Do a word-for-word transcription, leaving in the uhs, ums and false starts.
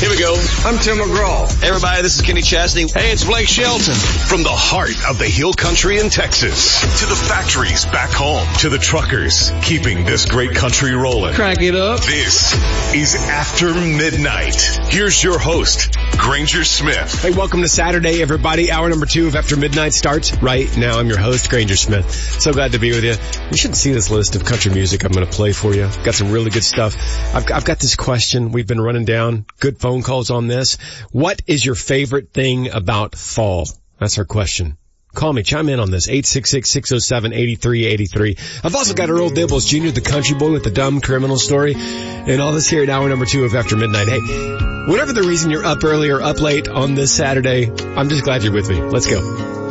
Here we go. I'm Tim McGraw. Hey, everybody, this is Kenny Chesney. Hey, it's Blake Shelton. From the heart of the Hill Country in Texas to the factories back home to the truckers keeping this great country rolling. Crank it up. This is After Midnight. Here's your host, Granger Smith. Hey, welcome to Saturday, everybody. Hour number two of After Midnight starts right now. I'm your host, Granger Smith. So glad to be with you. You should see this list of country music I'm going to play for you. Got some really good stuff. I've, I've got this question. We've been running down good phone calls on this. What is your favorite thing about fall? That's our question. Call me. Chime in on this. eight six six, six oh seven, eight three eight three. I've also got Earl Dibbles Junior, the country boy with the dumb criminal story. And all this here at hour number two of After Midnight. Hey, whatever the reason you're up early or up late on this Saturday, I'm just glad you're with me. Let's go.